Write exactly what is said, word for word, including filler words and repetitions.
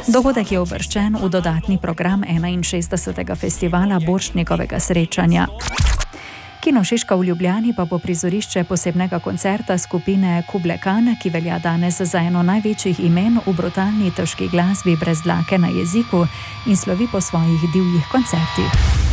Dogodek je uvrščen v dodatni program enainšestdesetega festivala Borštnikovega srečanja. Kino Šiška v Ljubljani pa bo prizorišče posebnega koncerta skupine Kublai Khan, ki velja danes za eno največjih imen v brutalni težki glasbi brez dlake na jeziku in slovi po svojih divjih koncertih.